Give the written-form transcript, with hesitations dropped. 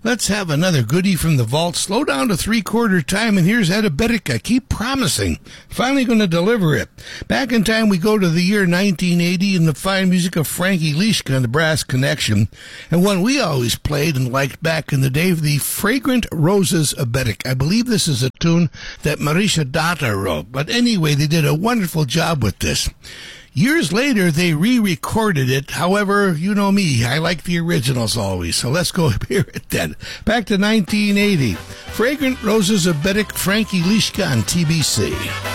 Let's have another goodie from the vault. Slow down to 3/4 time, and here's Ed Abetic. I keep promising. Finally going to deliver it. Back in time, we go to the year 1980 and the fine music of Frankie Lischka and the Brass Connection. And one we always played and liked back in the day, the Fragrant Roses Abetic. I believe this is a tune that Marisha Data wrote. But anyway, they did a wonderful job with this. Years later, they re-recorded it. However, you know me, I like the originals always. So let's go hear it then. Back to 1980. Fragrant Roses Abetic, Frankie Lischka on TBC.